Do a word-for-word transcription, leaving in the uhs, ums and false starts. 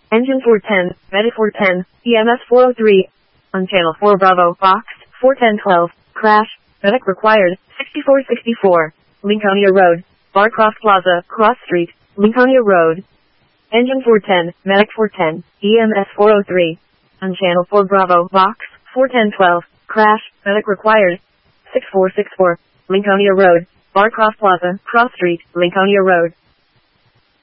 Engine four ten, Medic four ten, E M S four oh three. On channel four Bravo, box, four ten twelve, crash, Medic required, sixty-four sixty-four, Lincolnia Road, Barcroft Plaza, Cross Street, Lincolnia Road. Engine four ten, Medic four ten, E M S four oh three. On channel four Bravo, box, four ten twelve, crash, Medic required, sixty-four sixty-four, Lincolnia Road, Barcroft Plaza, Cross Street, Lincolnia Road.